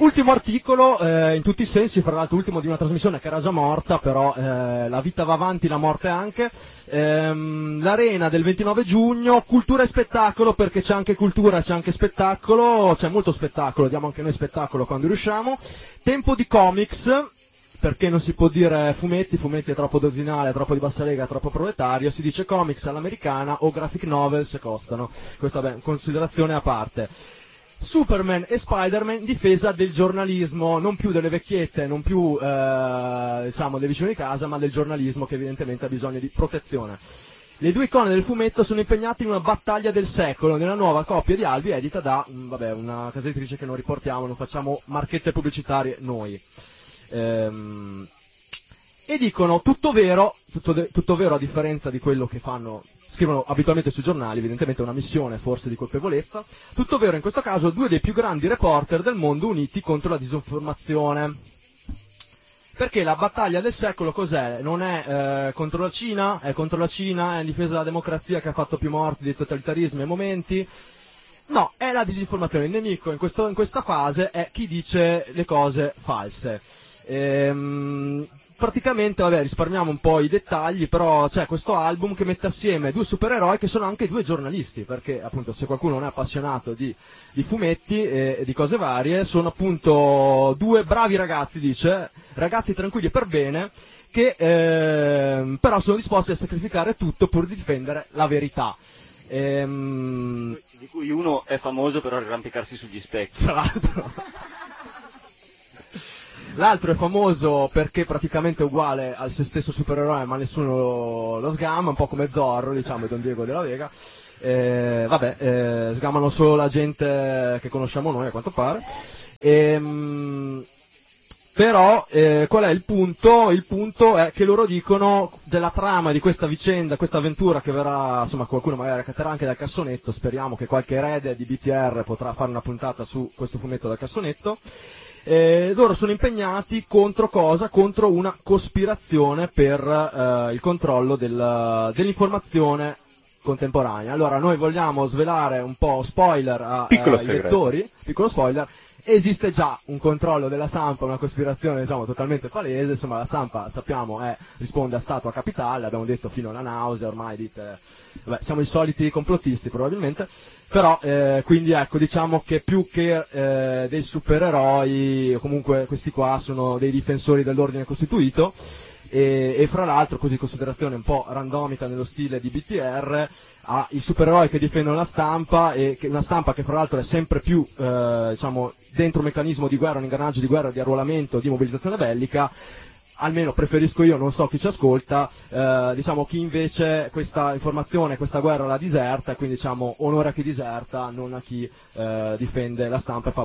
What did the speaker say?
Ultimo articolo, in tutti i sensi, fra l'altro ultimo di una trasmissione che era già morta, però la vita va avanti, la morte anche. L'Arena del 29 giugno, cultura e spettacolo, perché c'è anche cultura, c'è anche spettacolo, c'è molto spettacolo, diamo anche noi spettacolo quando riusciamo. Tempo di comics, perché non si può dire fumetti è troppo dosinale, troppo di bassa lega, troppo proletario, si dice comics all'americana o graphic novel se costano, questa considerazione a parte. Superman e Spider-Man in difesa del giornalismo, non più delle vecchiette, non più diciamo dei vicini di casa, ma del giornalismo che evidentemente ha bisogno di protezione. Le due icone del fumetto sono impegnate in una battaglia del secolo nella nuova coppia di albi edita da una casa editrice che non riportiamo, non facciamo marchette pubblicitarie noi. E dicono tutto vero a differenza di quello che scrivono abitualmente sui giornali, evidentemente è una missione forse di colpevolezza. Tutto vero in questo caso, due dei più grandi reporter del mondo uniti contro la disinformazione. Perché la battaglia del secolo cos'è? Non è contro la Cina, è contro la Cina, è in difesa della democrazia che ha fatto più morti dei totalitarismi e momenti. No, è la disinformazione. Il nemico in questa fase è chi dice le cose false. Praticamente, risparmiamo un po' i dettagli, però c'è questo album che mette assieme due supereroi che sono anche due giornalisti, perché appunto se qualcuno non è appassionato di fumetti e di cose varie, sono appunto due bravi ragazzi, ragazzi tranquilli per bene, che però sono disposti a sacrificare tutto pur di difendere la verità. Di cui uno è famoso per arrampicarsi sugli specchi. Tra l'altro. L'altro è famoso perché praticamente è uguale al se stesso supereroe, ma nessuno lo sgama, un po' come Zorro, diciamo, e Don Diego della Vega. Sgamano solo la gente che conosciamo noi, a quanto pare. Però qual è il punto? Il punto è che loro dicono della trama di questa vicenda, questa avventura che verrà, insomma, qualcuno magari accatterà anche dal cassonetto, speriamo che qualche erede di BTR potrà fare una puntata su questo fumetto dal cassonetto. Loro sono impegnati contro cosa? Contro una cospirazione per il controllo dell'informazione contemporanea. Allora noi vogliamo svelare un po' spoiler ai lettori, piccolo spoiler. Esiste già un controllo della stampa, una cospirazione diciamo totalmente palese, insomma la stampa sappiamo risponde a Stato, a capitale, abbiamo detto fino alla nausea, ormai dite, siamo i soliti complottisti probabilmente, però quindi ecco diciamo che più che dei supereroi, o comunque questi qua sono dei difensori dell'ordine costituito, e fra l'altro, così considerazione un po' randomica nello stile di BTR, ha i supereroi che difendono la stampa, e una stampa che fra l'altro è sempre più diciamo dentro un meccanismo di guerra, un ingranaggio di guerra, di arruolamento, di mobilitazione bellica. Almeno preferisco io, non so chi ci ascolta, diciamo chi invece questa informazione, questa guerra la diserta, e quindi diciamo onore a chi diserta, non a chi difende la stampa e fa